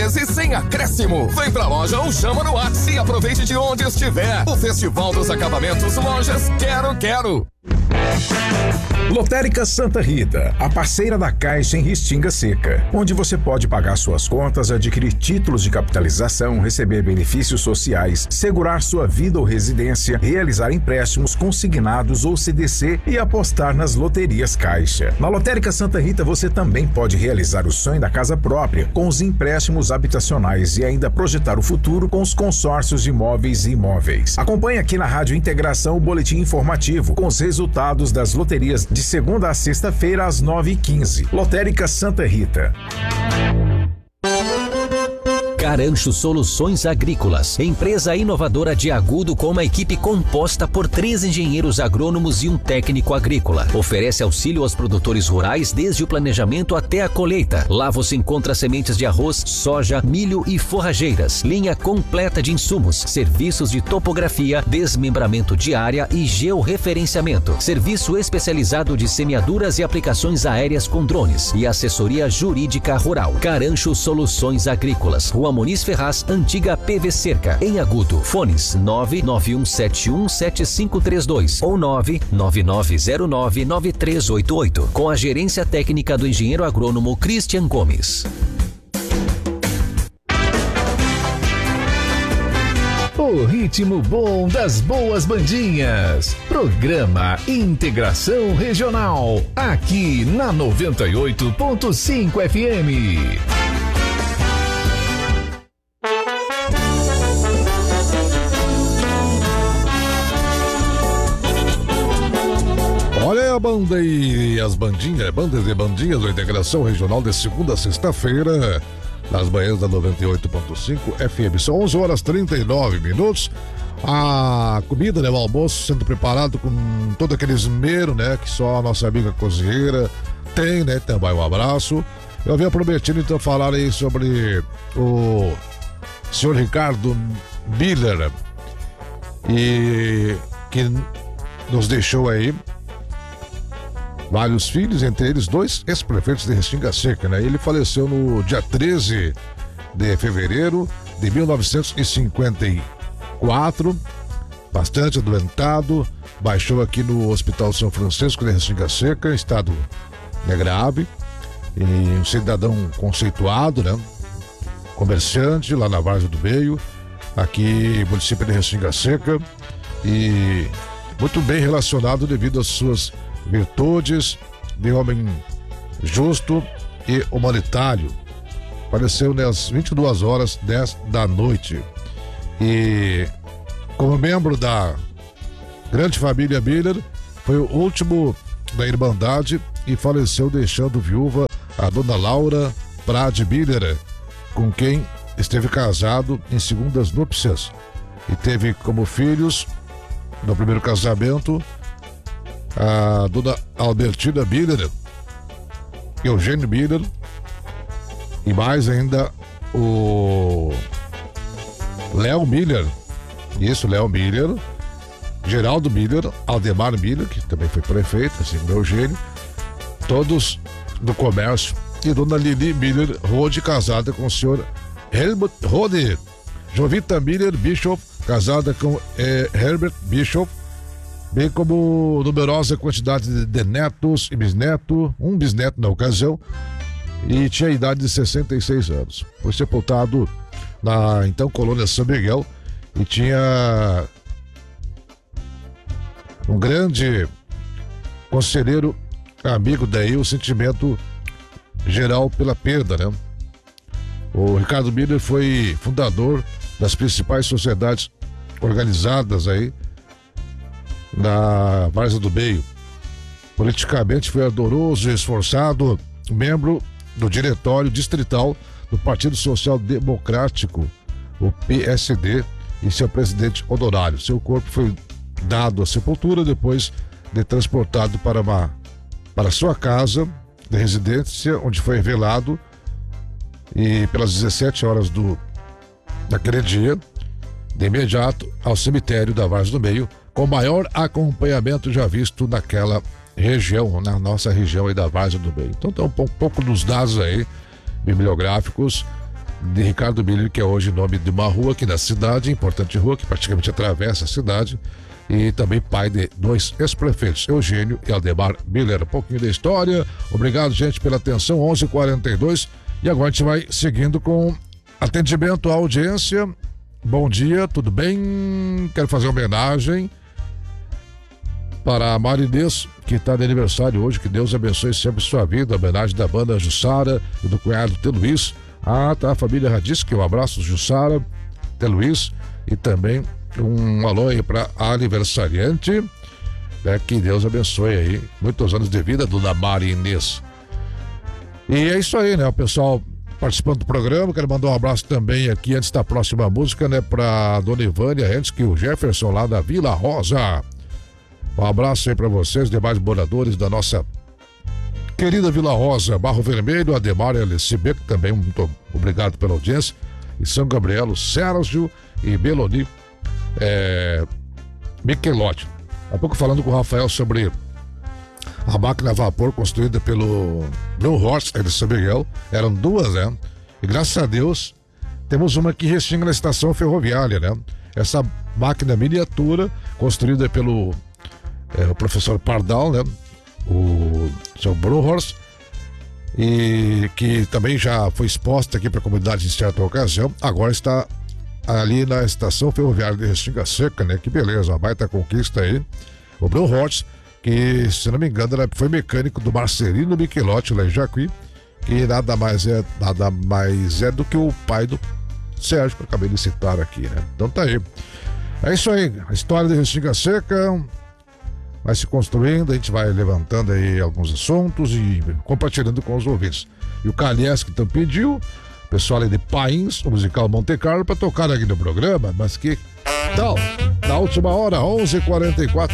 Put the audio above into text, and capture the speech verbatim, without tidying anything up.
vezes sem acréscimo. Vem pra loja ou chama no WhatsApp e aproveite de onde estiver. O Festival dos Acabamentos Lojas Quero Quero. Lotérica Santa Rita, a parceira da Caixa em Restinga Seca, onde você pode pagar suas contas, adquirir títulos de capitalização, receber benefícios sociais, segurar sua vida ou residência, realizar empréstimos consignados ou C D C e apostar nas loterias Caixa. Na Lotérica Santa Rita você também pode realizar o sonho da casa própria com os empréstimos habitacionais e ainda projetar o futuro com os consórcios de imóveis e imóveis. Acompanhe aqui na Rádio Integração o boletim informativo com os resultados das loterias de segunda a sexta-feira às nove e quinze. Lotérica Santa Rita. Carancho Soluções Agrícolas, empresa inovadora de Agudo com uma equipe composta por três engenheiros agrônomos e um técnico agrícola. Oferece auxílio aos produtores rurais desde o planejamento até a colheita. Lá você encontra sementes de arroz, soja, milho e forrageiras, linha completa de insumos, serviços de topografia, desmembramento de área e georreferenciamento, serviço especializado de semeaduras e aplicações aéreas com drones e assessoria jurídica rural. Carancho Soluções Agrícolas, Rua Muniz Ferraz, antiga P V Cerca, em Agudo. Fones nove nove um sete um sete cinco três dois ou nove nove nove zero nove nove três oito oito, com a gerência técnica do engenheiro agrônomo Christian Gomes. O ritmo bom das boas bandinhas. Programa Integração Regional, aqui na noventa e oito ponto cinco F M. Olha aí a banda e as bandinhas, bandas e bandinhas da Integração Regional de segunda a sexta-feira, nas manhãs da noventa e oito ponto cinco F M. São onze horas e trinta e nove minutos. A comida, né, o almoço sendo preparado com todo aquele esmero, né, que só a nossa amiga cozinheira tem, né, também um abraço. Eu havia prometido então falar aí sobre o senhor Ricardo Miller, e que nos deixou aí vários filhos, entre eles dois ex-prefeitos de Restinga Seca, né? Ele faleceu no dia treze de fevereiro de mil novecentos e cinquenta e quatro, bastante adoentado, baixou aqui no Hospital São Francisco de Restinga Seca, estado grave, e um cidadão conceituado, né? Comerciante lá na Várzea do Meio, aqui município de Restinga Seca, e muito bem relacionado devido às suas virtudes de homem justo e humanitário. Faleceu nas vinte e duas horas dez da noite. E como membro da grande família Miller, foi o último da Irmandade e faleceu deixando viúva a dona Laura Prade Miller, com quem esteve casado em segundas núpcias e teve como filhos, no primeiro casamento, a dona Albertina Miller, Eugênio Miller, e mais ainda o Léo Miller, isso, Léo Miller, Geraldo Miller, Aldemar Miller, que também foi prefeito, assim como Eugênio, todos do comércio, e dona Lili Miller Rode, casada com o senhor Helmut Rode. Jovita Miller Bischoff, casada com eh, Herbert Bischoff, bem como numerosa quantidade de, de netos e bisnetos, um bisneto na ocasião, e tinha a idade de sessenta e seis anos. Foi sepultado na então colônia São Miguel e tinha um grande conselheiro amigo daí, o sentimento geral pela perda, né? O Ricardo Miller foi fundador das principais sociedades organizadas aí na Várzea do Meio. Politicamente foi ardoroso e esforçado, membro do diretório distrital do Partido Social Democrático, o P S D, e seu presidente honorário. Seu corpo foi dado à sepultura depois de transportado para uma para sua casa de residência, onde foi velado, e pelas dezessete horas do daquele dia, de imediato ao cemitério da Várzea do Meio, com o maior acompanhamento já visto naquela região, na nossa região aí da Várzea do Meio. Então, tem um pouco, pouco dos dados aí bibliográficos de Ricardo Miller, que é hoje nome de uma rua aqui na cidade, importante rua que praticamente atravessa a cidade, e também pai de dois ex-prefeitos, Eugênio e Aldemar Miller. Um pouquinho da história. Obrigado, gente, pela atenção. onze e quarenta e dois, e agora a gente vai seguindo com atendimento à audiência. Bom dia, tudo bem? Quero fazer uma homenagem para a Marinês, que está de aniversário hoje. Que Deus abençoe sempre sua vida. Homenagem da banda Jussara e do cunhado T. Luiz. Ah, tá, a família Radisque. Um abraço, Jussara, T. Luiz, e também um alô aí para a aniversariante, né? Que Deus abençoe aí. Muitos anos de vida, dona Marinês. E é isso aí, né? O pessoal participando do programa. Quero mandar um abraço também aqui, antes da próxima música, né? Pra dona Ivânia, antes que o Jefferson lá da Vila Rosa. Um abraço aí pra vocês, demais moradores da nossa querida Vila Rosa, Barro Vermelho, Ademar e Alessibeco, também muito obrigado pela audiência. E São Gabriel, Sérgio e Beloni é, Michelotti. Há pouco falando com o Rafael sobre a máquina a vapor construída pelo Blue Horse de São Miguel. Eram duas, né? E graças a Deus temos uma que Restinga na estação ferroviária, né? Essa máquina miniatura construída pelo é, o professor Pardal, né? O seu Blue Horse, e que também já foi exposta aqui para a comunidade em certa ocasião. Agora está ali na estação ferroviária de Restinga Seca, né? Que beleza, uma baita conquista aí. O Blue Horse, que, se não me engano, foi mecânico do Marcelino Michelotti lá em Jacuí, que nada mais é, nada mais é do que o pai do Sérgio, que eu acabei de citar aqui, né? Então tá aí. É isso aí, a história de Restinga Seca vai se construindo, a gente vai levantando aí alguns assuntos e compartilhando com os ouvintes. E o Calhés, que então pediu, o pessoal ali de Pains, o musical Monte Carlo, para tocar aqui no programa, mas que tal? Na última hora, onze e quarenta e quatro.